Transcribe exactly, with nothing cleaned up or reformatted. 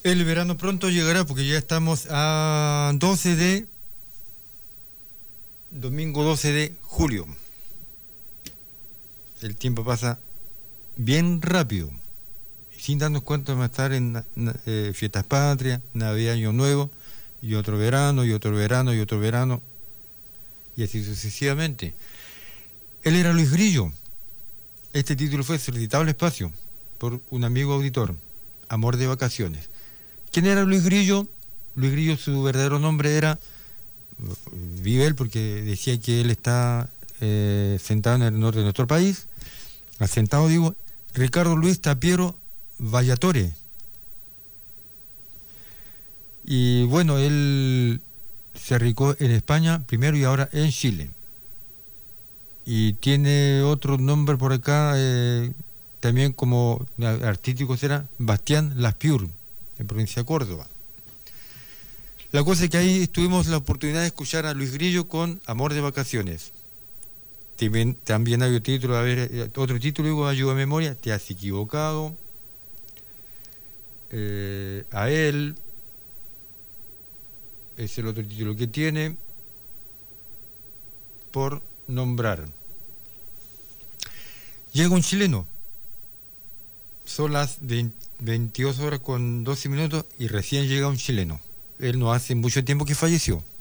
El verano pronto llegará porque ya estamos a doce de... domingo doce de julio. El tiempo pasa bien rápido. Sin darnos cuenta vamos a estar en eh, fiestas patrias, Navidad, Año Nuevo, y otro verano, y otro verano, y otro verano, y así sucesivamente. Él era Luis Grillo. Este título fue solicitado al espacio por un amigo auditor, Amor de Vacaciones. ¿Quién era Luis Grillo? Luis Grillo, su verdadero nombre era, vive él porque decía que él está eh, sentado en el norte de nuestro país, asentado digo, Ricardo Luis Tapiero Vallatore. Y bueno, él se radicó en España primero y ahora en Chile. Y tiene otro nombre por acá, eh, también como artístico será Bastián Laspiur, en provincia de Córdoba. La cosa es que ahí tuvimos la oportunidad de escuchar a Luis Grillo con Amor de Vacaciones. También, también hay otro título, a ver, otro título, digo, ayuda a memoria, Te has equivocado, eh, a él, es el otro título que tiene, por nombrar. Llega un chileno, son las veintidós horas con doce minutos y recién llega un chileno. Él no hace mucho tiempo que falleció.